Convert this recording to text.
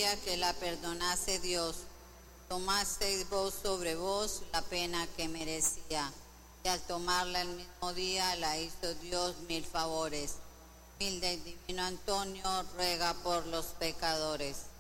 quería que la perdonase Dios, tomasteis vos sobre vos la pena que merecía, y al tomarla el mismo día la hizo Dios 1000 favores. Humilde y divino Antonio, ruega por los pecadores.